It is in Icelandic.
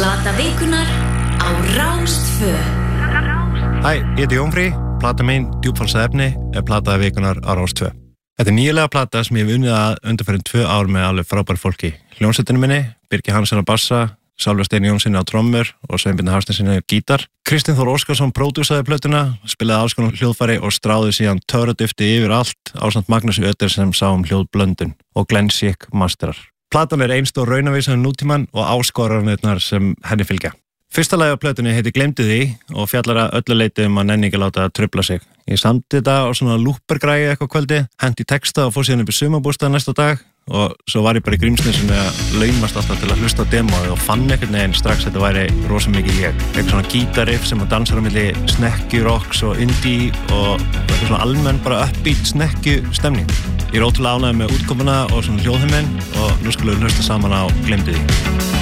Plata vikunnar á Rás 2. Hæ, ég heiti Jón Frí, plata mín Djúpfalsað efni plata vikunnar á Rás 2. Þetta nýjalega plata sem ég hef unnið að undanfarin 2 ár með alveg frábær fólki. Hljómsveitinu minni, Birgir Hansen á bassa, Sálfur Steini Jónssoni á trommur og Sveinbjörn Hafsteinsinni á gítar. Kristinn Þór Óskarsson pródúsaði plötuna, spilaði alls konar hljóðfæri og stráði síðan töfradufti yfir allt ásamt Magnúsi Ötter sem sá hljóðblöndun og Glenn Schick masterar. Platan einstór raunavísa nútímann og áskoranirnar sem henni fylgja. Fyrsta lagi á plötunni heitir Gleymdu því og fjallar að öllu leyti að nenni ekki láta trufla sig. Ég samdi þetta á svona lúpergræju eitthvað kvöldi, hendi texta og fór síðan upp í sumarbústað næsta dag og svo var ég bara í Grímsnesinu að laumast alltaf til að hlusta á demóið og fann einhvern veginn strax að þetta væri rosa mikið ég. Eitthvað svona gítarriff sem að dansar á milli snekkjurocks og indie og eitthvað svona almenn bara upbeat snekkju stemning. Ég ótrúlega ánægður með útkomuna og svona hljóðheiminn og nú skulum við hlusta saman á Gleymdu því.